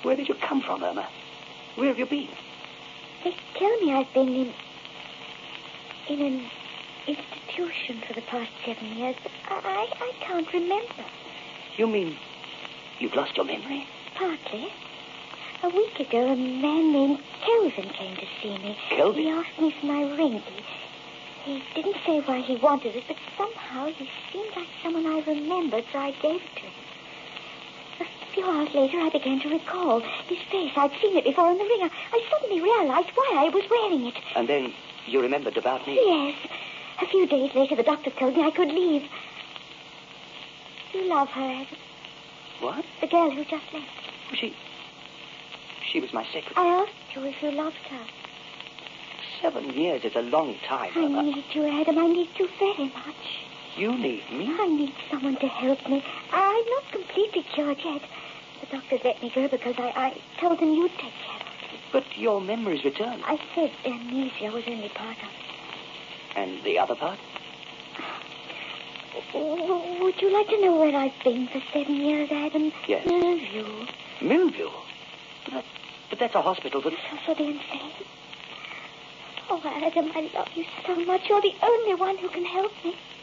Where did you come from, Irma? Where have you been? They tell me I've been in an institution for the past 7 years, but I can't remember. You mean you've lost your memory? Partly. A week ago, a man named Kelvin came to see me. Kelvin? He asked me for my ring. He didn't say why he wanted it, but somehow he seemed like someone I remembered, so I gave it to him. A few hours later, I began to recall his face. I'd seen it before in the ring. I suddenly realized why I was wearing it. And then you remembered about me? Yes. A few days later, the doctor told me I could leave. You love her, Adam. What? The girl who just left. She was my secretary. I asked you if you loved her. 7 years is a long time, Irma. I need you, Adam. I need you very much. You need me? I need someone to help me. I'm not completely cured yet. The doctors let me go because I told them you'd take care of me. But your memory's returned. I said amnesia was only part of it. And the other part? Would you like to know where I've been for 7 years, Adam? Yes. Millview. Millview? But that's a hospital for... For the insane. Oh, Adam, I love you so much. You're the only one who can help me.